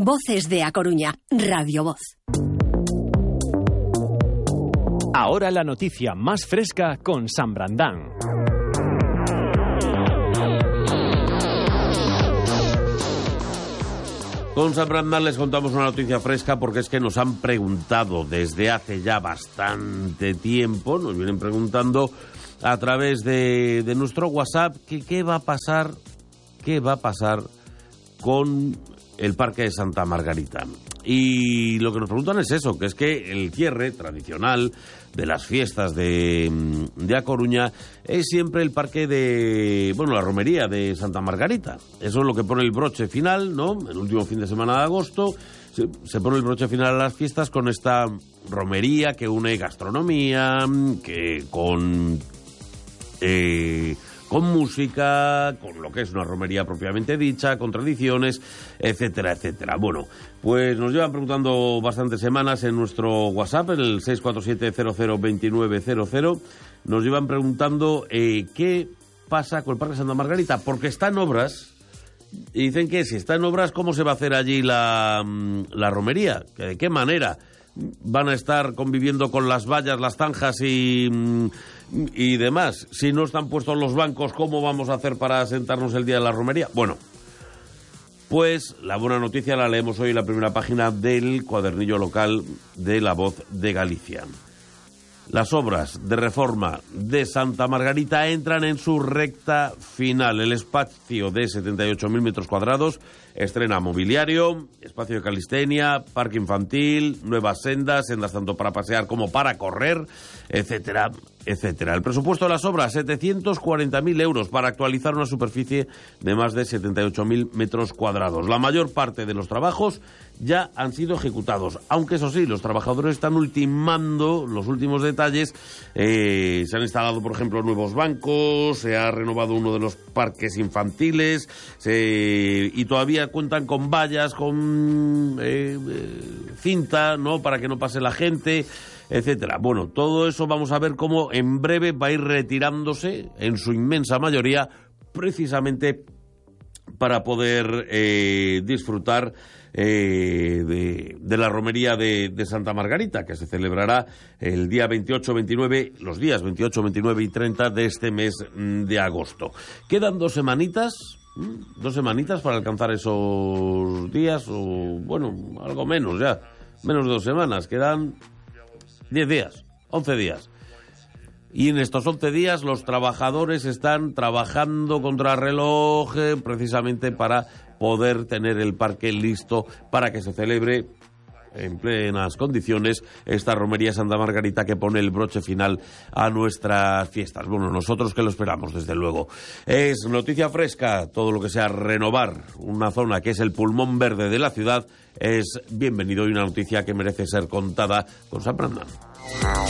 Voces de A Coruña, Radio Voz. Ahora la noticia más fresca con San Brandán. Con San Brandán les contamos una noticia fresca porque es que nos han preguntado desde hace ya bastante tiempo, nos vienen preguntando a través de nuestro WhatsApp que qué va a pasar con el Parque de Santa Margarita. Y lo que nos preguntan es eso, que es que el cierre tradicional de las fiestas de A Coruña es siempre el parque la romería de Santa Margarita. Eso es lo que pone el broche final, ¿no? El último fin de semana de agosto se pone el broche final a las fiestas con esta romería que une gastronomía, que con música, con lo que es una romería propiamente dicha, con tradiciones, etcétera, etcétera. Bueno, pues nos llevan preguntando bastantes semanas en nuestro WhatsApp, en el 647-002900, nos llevan preguntando qué pasa con el Parque Santa Margarita, porque está en obras, y dicen que si está en obras, ¿cómo se va a hacer allí la romería? ¿De qué manera van a estar conviviendo con las vallas, las zanjas y demás? Si no están puestos los bancos, ¿cómo vamos a hacer para sentarnos el día de la romería? Bueno, pues la buena noticia la leemos hoy en la primera página del cuadernillo local de La Voz de Galicia. Las obras de reforma de Santa Margarita entran en su recta final. El espacio de 78.000 metros cuadrados estrena mobiliario, espacio de calistenia, parque infantil, nuevas sendas tanto para pasear como para correr, etcétera, etcétera. El presupuesto de las obras, 740.000 euros para actualizar una superficie de más de 78.000 metros cuadrados. La mayor parte de los trabajos ya han sido ejecutados, aunque eso sí, los trabajadores están ultimando los últimos detalles. Se han instalado, por ejemplo, nuevos bancos, se ha renovado uno de los parques infantiles, y todavía cuentan con vallas, con cinta, ¿no?, para que no pase la gente, etcétera. Bueno, todo eso vamos a ver cómo en breve va a ir retirándose, en su inmensa mayoría, precisamente para poder disfrutar de la romería de Santa Margarita, que se celebrará el día 28, 29, los días 28, 29 y 30 de este mes de agosto. Quedan 2 semanitas para alcanzar esos días, o bueno, algo menos ya, menos de 2 semanas, quedan 10 días, 11 días. Y en estos 11 días los trabajadores están trabajando contrarreloj precisamente para poder tener el parque listo para que se celebre en plenas condiciones esta romería Santa Margarita que pone el broche final a nuestras fiestas. Bueno, nosotros que lo esperamos, desde luego. Es noticia fresca, todo lo que sea renovar una zona que es el pulmón verde de la ciudad es bienvenido y una noticia que merece ser contada con San Brandán.